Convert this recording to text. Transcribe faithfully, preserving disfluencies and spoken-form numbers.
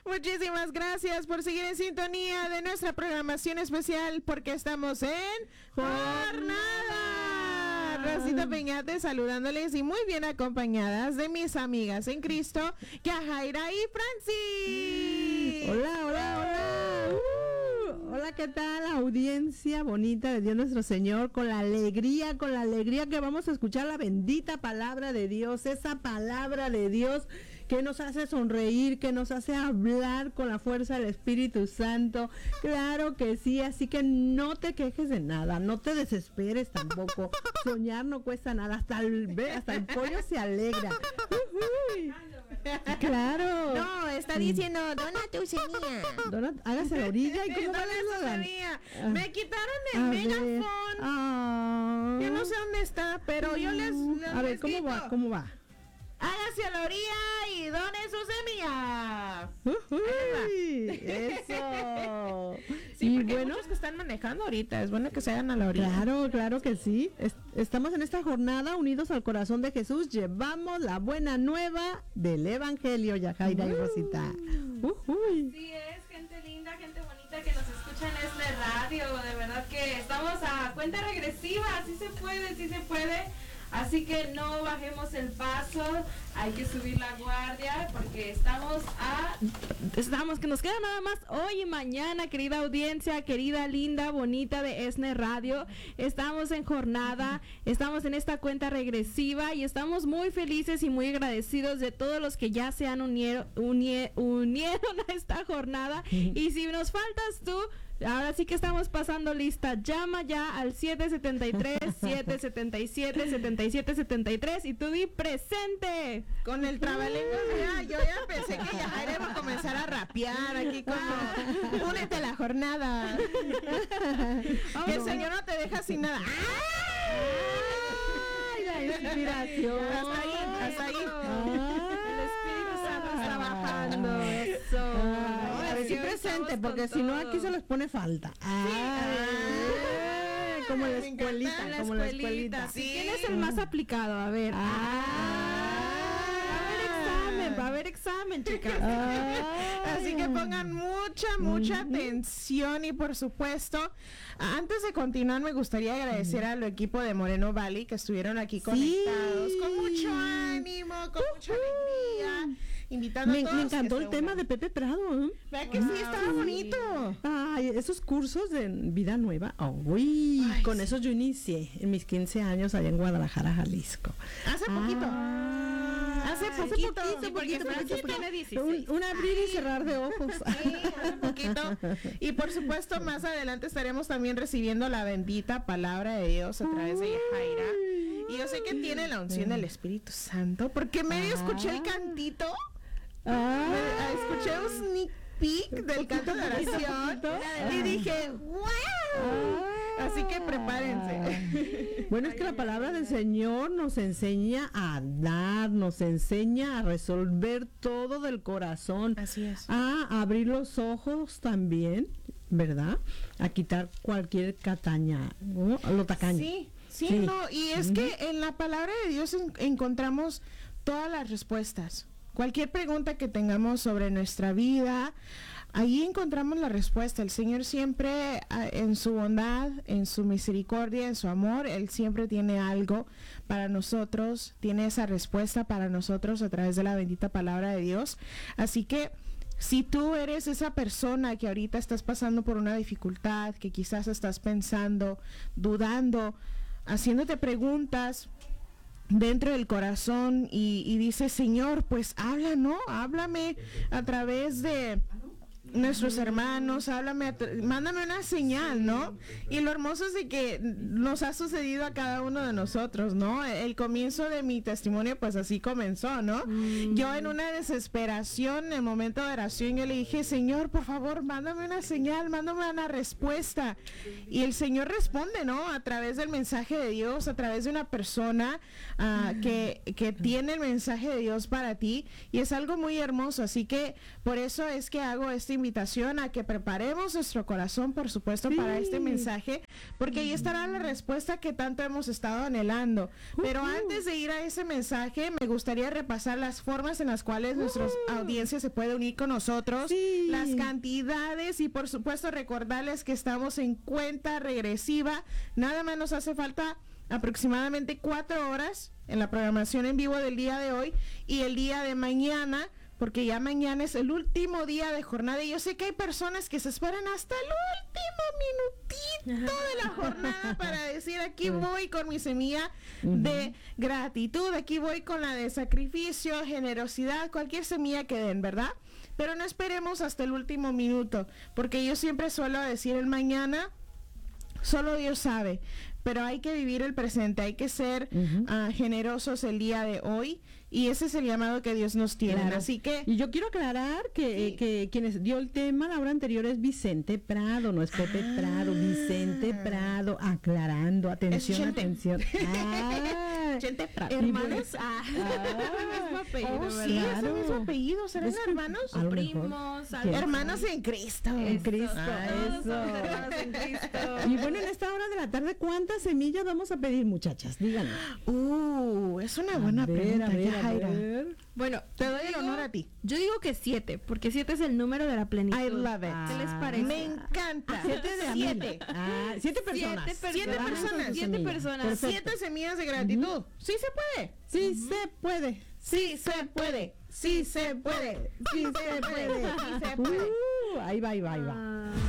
Muchísimas gracias por seguir en sintonía de nuestra programación especial porque estamos en Jornada. Rosita Peñate saludándoles y muy bien acompañadas de mis amigas en Cristo, Yajaira y Francis. Hola, hola, hola. Uh, hola, ¿qué tal? Audiencia bonita de Dios nuestro Señor, con la alegría, con la alegría que vamos a escuchar la bendita palabra de Dios, esa palabra de Dios que nos hace sonreír, que nos hace hablar con la fuerza del Espíritu Santo. Claro que sí, así que no te quejes de nada, no te desesperes tampoco. Soñar no cuesta nada, hasta el, hasta el pollo se alegra. Uh-huh. Claro. No, está diciendo, dona tu semilla. Dona, hágase la orilla y cómo va la semilla. Ah. Me quitaron el a megafón. Ah. Yo no sé dónde está, pero yo les, les A ver, les ¿cómo digo. va? ¿Cómo va? Hágase a la orilla y done su semilla. Uy, eso. Sí, y porque bueno, hay muchos que están manejando ahorita. Es bueno que se hagan a la orilla. Claro, claro que sí. Es, estamos en esta jornada unidos al corazón de Jesús. Llevamos la buena nueva del Evangelio, Yajaira uh. y Rosita. Uh-huh. Sí es, gente linda, gente bonita que nos escucha en este radio. De verdad que estamos a cuenta regresiva. Sí se puede, sí se puede. Así que no bajemos el paso, hay que subir la guardia porque estamos a... Estamos, que nos queda nada más hoy y mañana, querida audiencia, querida, linda, bonita de ESNE Radio. Estamos en jornada, estamos en esta cuenta regresiva y estamos muy felices y muy agradecidos de todos los que ya se han uniero, unie, unieron a esta jornada. Y si nos faltas tú, ahora sí que estamos pasando lista. Llama ya al siete siete tres, siete siete siete, siete siete siete tres y tú di presente. Con el trabalenguas, ya, yo ya pensé que Yajaira iba a comenzar a rapear aquí como únete a la jornada. Oh, que el no. Señor no te deja sin nada. ¡Ay, la inspiración! Hasta ahí, hasta ahí. Ah, el Espíritu Santo está trabajando. Eso. Ah, a ver, sí presente, porque si no aquí se les pone falta. Ah, sí. Como la escuelita, la como escuelita. la escuelita. Sí. ¿Quién es el más aplicado? A ver. Ah. Va a haber examen, chicas. Ah. Así que pongan mucha, mucha uh-huh. atención y por supuesto, antes de continuar me gustaría agradecer uh-huh. al equipo de Moreno Valley que estuvieron aquí conectados sí. con mucho ánimo, con uh-huh. mucha alegría. Invitando me, a todos me encantó el tema unan. de Pepe Prado. ¿eh? ¿Verdad que ah, sí? Estaba sí. bonito. Ay, esos cursos de vida nueva. Oh, uy, Ay, con sí. esos yo inicié en mis quince años allá en Guadalajara, Jalisco. Hace ah, poquito. Hace poquito, hace poquito, sí, poquito, poquito, poquito. Un, un abrir y cerrar de ojos. Sí, hace poquito. Y por supuesto, más adelante estaremos también recibiendo la bendita palabra de Dios a través de Yajaira. Y yo sé que tiene la unción del Espíritu Santo, porque medio escuché el cantito. Ah, escuché un sneak peek del canto de oración y dije, ¡wow! Así que prepárense. Bueno, es que la palabra del Señor nos enseña a dar, nos enseña a resolver todo del corazón. Así es. A abrir los ojos también, ¿verdad? A quitar cualquier cataña, ¿no? Lo tacaño. Sí, sí, sí, no, y es uh-huh. que en la palabra de Dios en- encontramos todas las respuestas. Cualquier pregunta que tengamos sobre nuestra vida, ahí encontramos la respuesta. El Señor siempre, en su bondad, en su misericordia, en su amor, Él siempre tiene algo para nosotros, tiene esa respuesta para nosotros a través de la bendita palabra de Dios. Así que, si tú eres esa persona que ahorita estás pasando por una dificultad, que quizás estás pensando, dudando, haciéndote preguntas dentro del corazón y, y dice, Señor, pues habla, ¿no? Háblame a través de nuestros hermanos, háblame, a tra- mándame una señal, ¿no? Y lo hermoso es de que nos ha sucedido a cada uno de nosotros, ¿no? El comienzo de mi testimonio, pues así comenzó, ¿no? Mm. Yo en una desesperación, en el momento de oración, yo le dije, Señor, por favor, mándame una señal, mándame una respuesta. Y el Señor responde, ¿no? A través del mensaje de Dios, a través de una persona uh, que, que tiene el mensaje de Dios para ti. Y es algo muy hermoso, así que por eso es que hago esta invitación a que preparemos nuestro corazón, por supuesto, Sí. para este mensaje, porque ahí estará la respuesta que tanto hemos estado anhelando. Pero Ujú. antes de ir a ese mensaje, me gustaría repasar las formas en las cuales nuestra audiencia se puede unir con nosotros, Sí. las cantidades y, por supuesto, recordarles que estamos en cuenta regresiva. Nada más nos hace falta aproximadamente cuatro horas en la programación en vivo del día de hoy y el día de mañana, porque ya mañana es el último día de jornada y yo sé que hay personas que se esperan hasta el último minutito de la jornada para decir aquí voy con mi semilla de gratitud, aquí voy con la de sacrificio, generosidad, cualquier semilla que den, ¿verdad? Pero no esperemos hasta el último minuto, porque yo siempre suelo decir el mañana, solo Dios sabe. Pero hay que vivir el presente, hay que ser Ujú. ah, generosos el día de hoy y ese es el llamado que Dios nos tiene. Claro. Así que Y yo quiero aclarar que, Sí. eh, que quienes dio el tema la hora anterior es Vicente Prado, no es Pepe Ah. Prado, Vicente Prado, aclarando, atención, Chente. atención. Ah, Chente Prado. Hermanos, ah, Ah, mismo apellido, Oh, sí, ¿verdad? es el mismo apellido, ¿serán Es que- hermanos? a lo mejor. Primos, ¿Quién? algo Hermanos así. en Cristo. En Cristo, Ah, Todos somos eso. hermanos en Cristo. Y bueno, en esta hora de la tarde, ¿cuántas semillas vamos a pedir, muchachas? Díganos. Uh, es una buena A ver, pregunta, a ver, a Yajaira. ver. Bueno, Te doy el digo- honor a ti. Yo digo que siete, porque siete es el número de la plenitud. I love it. ¿Qué les Ah, parece? Me encanta. Siete de Siete. amiga. Ah, siete personas. Siete personas. Siete personas. Siete personas. Perfecto. Siete semillas de gratitud. Sí se puede. Sí se puede. Sí se puede. Sí se puede. Sí se puede. Sí se puede. Uh, ahí va, ahí va, ahí va. Ah.